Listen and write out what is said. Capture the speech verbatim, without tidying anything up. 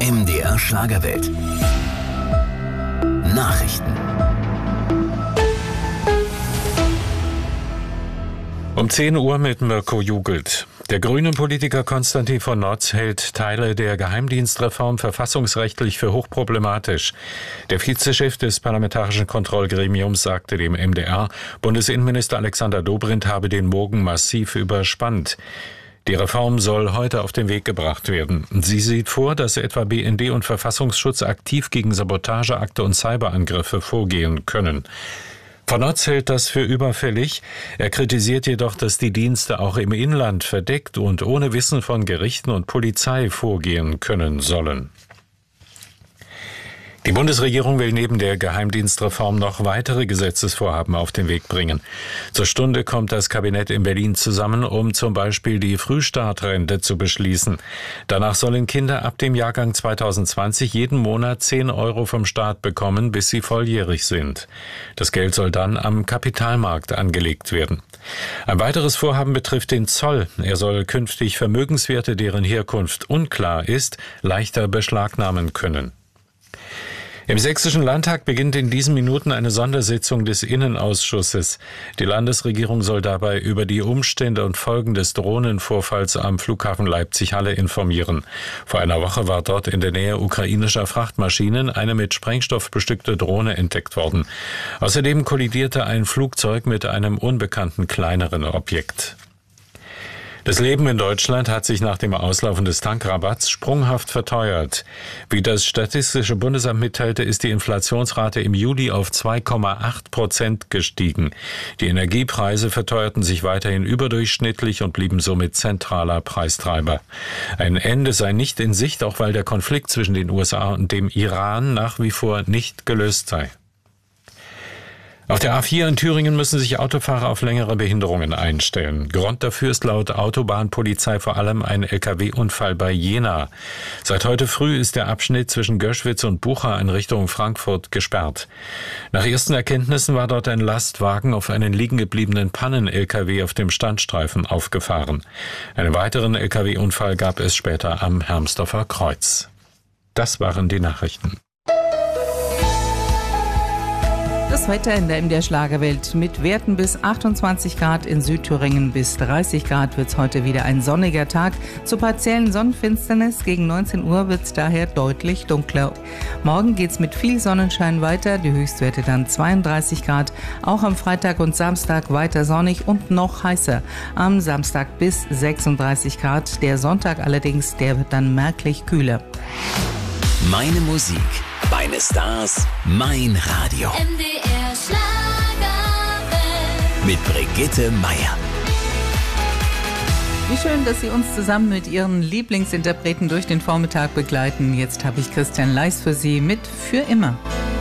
M D R Schlagerwelt. Nachrichten. Um zehn Uhr mit Mirko Jugelt. Der grünen Politiker Konstantin von Notz hält Teile der Geheimdienstreform verfassungsrechtlich für hochproblematisch. Der Vizechef des Parlamentarischen Kontrollgremiums sagte dem M D R, Bundesinnenminister Alexander Dobrindt habe den Bogen massiv überspannt. Die Reform soll heute auf den Weg gebracht werden. Sie sieht vor, dass etwa B N D und Verfassungsschutz aktiv gegen Sabotageakte und Cyberangriffe vorgehen können. Von Notz hält das für überfällig. Er kritisiert jedoch, dass die Dienste auch im Inland verdeckt und ohne Wissen von Gerichten und Polizei vorgehen können sollen. Die Bundesregierung will neben der Geheimdienstreform noch weitere Gesetzesvorhaben auf den Weg bringen. Zur Stunde kommt das Kabinett in Berlin zusammen, um zum Beispiel die Frühstartrente zu beschließen. Danach sollen Kinder ab dem Jahrgang zweitausendzwanzig jeden Monat zehn Euro vom Staat bekommen, bis sie volljährig sind. Das Geld soll dann am Kapitalmarkt angelegt werden. Ein weiteres Vorhaben betrifft den Zoll. Er soll künftig Vermögenswerte, deren Herkunft unklar ist, leichter beschlagnahmen können. Im Sächsischen Landtag beginnt in diesen Minuten eine Sondersitzung des Innenausschusses. Die Landesregierung soll dabei über die Umstände und Folgen des Drohnenvorfalls am Flughafen Leipzig-Halle informieren. Vor einer Woche war dort in der Nähe ukrainischer Frachtmaschinen eine mit Sprengstoff bestückte Drohne entdeckt worden. Außerdem kollidierte ein Flugzeug mit einem unbekannten kleineren Objekt. Das Leben in Deutschland hat sich nach dem Auslaufen des Tankrabatts sprunghaft verteuert. Wie das Statistische Bundesamt mitteilte, ist die Inflationsrate im Juli auf zwei Komma acht Prozent gestiegen. Die Energiepreise verteuerten sich weiterhin überdurchschnittlich und blieben somit zentraler Preistreiber. Ein Ende sei nicht in Sicht, auch weil der Konflikt zwischen den U S A und dem Iran nach wie vor nicht gelöst sei. Auf der A vier in Thüringen müssen sich Autofahrer auf längere Behinderungen einstellen. Grund dafür ist laut Autobahnpolizei vor allem ein L K W-Unfall bei Jena. Seit heute früh ist der Abschnitt zwischen Göschwitz und Bucha in Richtung Frankfurt gesperrt. Nach ersten Erkenntnissen war dort ein Lastwagen auf einen liegengebliebenen Pannen-L K W auf dem Standstreifen aufgefahren. Einen weiteren L K W-Unfall gab es später am Hermsdorfer Kreuz. Das waren die Nachrichten. Das Wetter in der M D R Schlagerwelt mit Werten bis achtundzwanzig Grad, in Südthüringen bis dreißig Grad wird es heute wieder ein sonniger Tag. Zur partiellen Sonnenfinsternis gegen neunzehn Uhr wird es daher deutlich dunkler. Morgen geht es mit viel Sonnenschein weiter, die Höchstwerte dann zweiunddreißig Grad. Auch am Freitag und Samstag weiter sonnig und noch heißer. Am Samstag bis sechsunddreißig Grad. Der Sonntag allerdings, der wird dann merklich kühler. Meine Musik, meine Stars, mein Radio. M D R Schlagerwelt. Mit Brigitte Meier. Wie schön, dass Sie uns zusammen mit Ihren Lieblingsinterpreten durch den Vormittag begleiten. Jetzt habe ich Christian Leis für Sie mit Für immer.